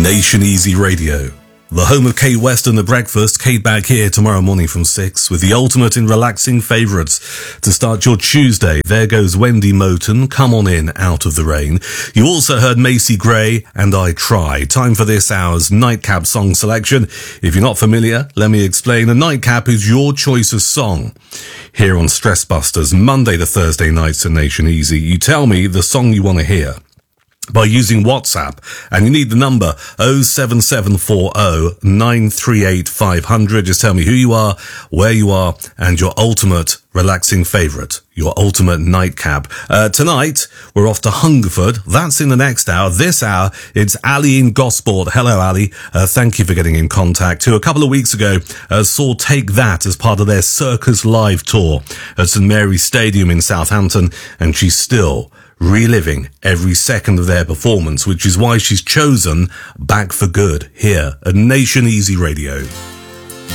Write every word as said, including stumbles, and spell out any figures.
Nation Easy Radio, the home of Kate West and The Breakfast. Kate back here tomorrow morning from six with the ultimate in relaxing favourites. To start your Tuesday, there goes Wendy Moten, Come On In, Out of the Rain. You also heard Macy Gray and I Try. Time for this hour's Nightcap song selection. If you're not familiar, let me explain. A nightcap is your choice of song. Here on Stress Busters, Monday to Thursday nights at Nation Easy, you tell me the song you want to hear by using WhatsApp, and you need the number oh seven seven four oh nine three eight five hundred. Just tell me who you are, where you are, and your ultimate relaxing favourite, your ultimate nightcap. Uh, tonight, we're off to Hungerford. That's in the next hour. This hour, it's Ali in Gosport. Hello, Ali. Uh, thank you for getting in contact. Who a couple of weeks ago uh, saw Take That as part of their Circus Live tour at St Mary's Stadium in Southampton, and she's still reliving every second of their performance, which is why she's chosen Back for Good here at Nation Easy Radio.